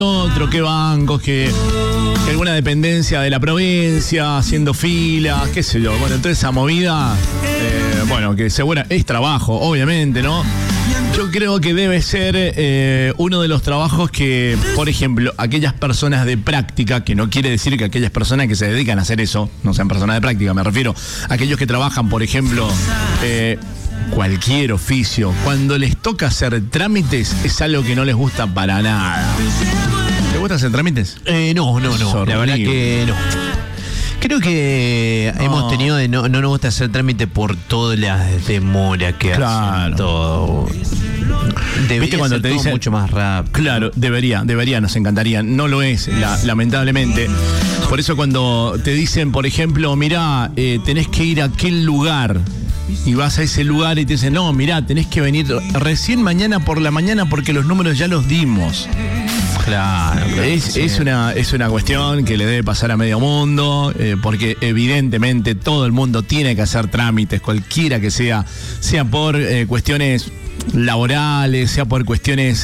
otro, que bancos, que alguna dependencia de la provincia, haciendo filas, qué sé yo. Bueno, entonces esa movida, bueno, que segura es trabajo, obviamente, ¿no? Yo creo que debe ser uno de los trabajos que, por ejemplo, aquellas personas de práctica, que no quiere decir que aquellas personas que se dedican a hacer eso no sean personas de práctica, me refiero a aquellos que trabajan, por ejemplo, cualquier oficio, cuando les toca hacer trámites es algo que no les gusta para nada. ¿Te gusta hacer trámites? No. La verdad que no. Creo que hemos tenido de no nos gusta hacer trámite por todas las demoras que hacen todo. ¿Viste cuando te dicen mucho más rápido? Claro, debería, nos encantaría. No lo es, lamentablemente. Por eso cuando te dicen, por ejemplo, mirá, tenés que ir a aquel lugar, y vas a ese lugar y te dicen, no, mirá, tenés que venir recién mañana por la mañana porque los números ya los dimos. Claro, es una cuestión que le debe pasar a medio mundo, porque evidentemente todo el mundo tiene que hacer trámites, cualquiera que sea por cuestiones laborales, sea por cuestiones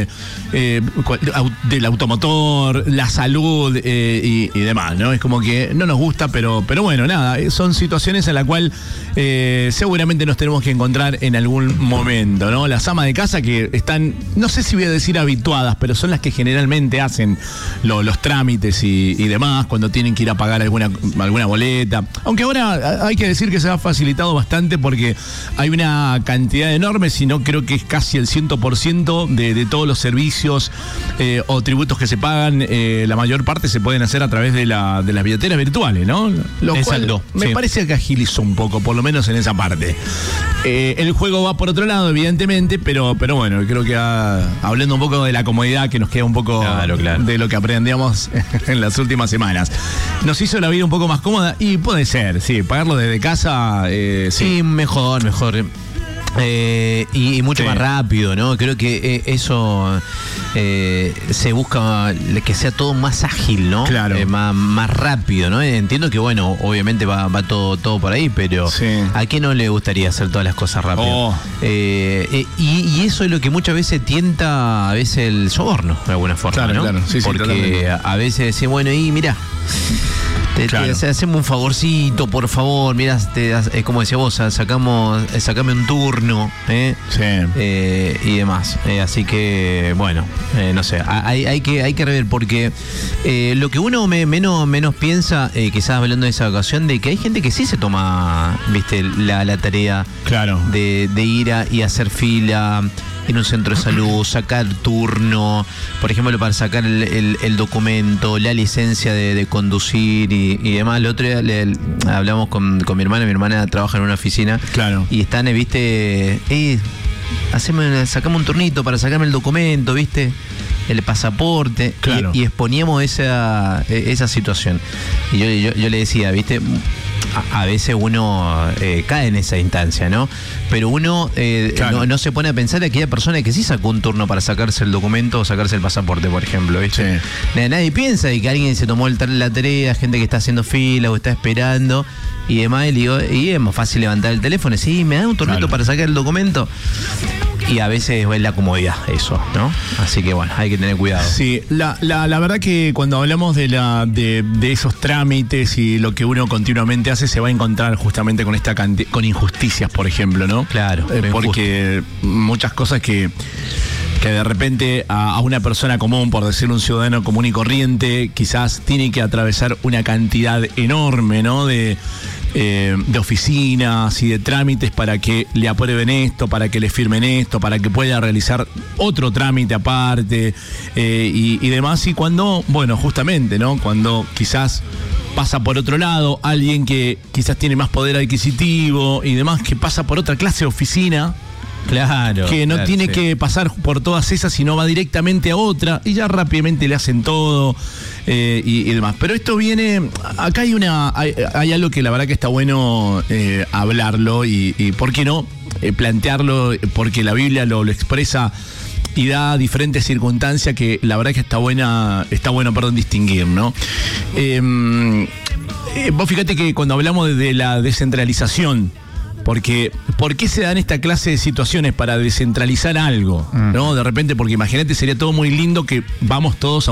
del automotor, la salud y demás, ¿no? Es como que no nos gusta, pero bueno, nada, son situaciones en las cuales seguramente nos tenemos que encontrar en algún momento, ¿no? Las amas de casa que están, no sé si voy a decir habituadas, pero son las que generalmente hacen los trámites y demás, cuando tienen que ir a pagar alguna boleta. Aunque ahora hay que decir que se ha facilitado bastante porque hay una cantidad enorme, si no creo que es casi el 100% de todos los servicios o tributos que se pagan, la mayor parte se pueden hacer a través de las billeteras virtuales, ¿no? Lo cual me parece que agilizó un poco, por lo menos en esa parte. El juego va por otro lado, evidentemente, pero bueno, creo que hablando un poco de la comodidad, que nos queda un poco claro. De lo que aprendíamos en las últimas semanas. Nos hizo la vida un poco más cómoda y puede ser, sí, pagarlo desde casa. Sí, mejor. Y mucho más rápido, ¿no? Creo que eso se busca que sea todo más ágil, ¿no? Claro. Más rápido, ¿no? Entiendo que, bueno, obviamente va todo por ahí, pero ¿a quién no le gustaría hacer todas las cosas rápido? Y eso es lo que muchas veces tienta a veces el soborno, de alguna forma, ¿no? Claro. Sí, porque a veces decís, bueno, y mirá, hacemos un favorcito, por favor, mirá, como decía vos, sacame un turno, y demás. Así que, bueno, no sé, hay que rever, porque lo que uno menos piensa, quizás hablando de esa ocasión, de que hay gente que sí se toma, viste, la tarea de ir y hacer fila en un centro de salud, sacar turno, por ejemplo, para sacar el documento, la licencia de conducir y demás. El otro día hablamos con mi hermana trabaja en una oficina y están, viste, sacamos un turnito para sacarme el documento, viste, el pasaporte, y exponíamos esa situación. Y yo le decía, viste, a veces uno cae en esa instancia, ¿no? Pero uno no se pone a pensar a aquella persona que sí sacó un turno para sacarse el documento o sacarse el pasaporte, por ejemplo, ¿viste? Nadie piensa de que alguien se tomó la tarea, gente que está haciendo fila o está esperando y demás, y es más fácil levantar el teléfono y decir, ¿me da un turnito para sacar el documento? Y a veces es la comodidad eso, ¿no? Así que bueno, hay que tener cuidado. Sí, la verdad que cuando hablamos de esos trámites y lo que uno continuamente hace, se va a encontrar justamente con esta con injusticias, por ejemplo, ¿no? Claro. Porque muchas cosas que de repente a una persona común, por decirlo, un ciudadano común y corriente, quizás tiene que atravesar una cantidad enorme, ¿no? De oficinas y de trámites para que le aprueben esto, para que le firmen esto, para que pueda realizar otro trámite aparte y demás. Y cuando, bueno, justamente, ¿no? Cuando quizás pasa por otro lado alguien que quizás tiene más poder adquisitivo y demás, que pasa por otra clase de oficina, que no tiene que pasar por todas esas, sino va directamente a otra y ya rápidamente le hacen todo y demás. Pero esto viene, acá hay algo que la verdad que está bueno hablarlo y ¿por qué no? Plantearlo, porque la Biblia lo expresa y da diferentes circunstancias que la verdad que está bueno, distinguir, ¿no? Vos fíjate que cuando hablamos de la descentralización, porque ¿por qué se dan esta clase de situaciones para descentralizar algo? ¿No? De repente, porque imagínate, sería todo muy lindo que vamos todos a